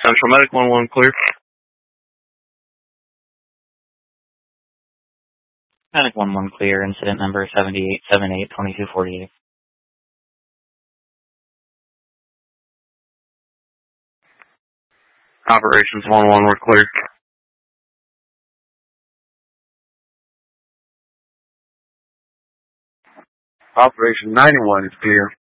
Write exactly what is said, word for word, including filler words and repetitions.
Central Medic one one clear. Medic one one clear, incident number seventy-eight seventy-eight twenty-two forty-eight. Operations one one, we're clear. Operation ninety-one is clear.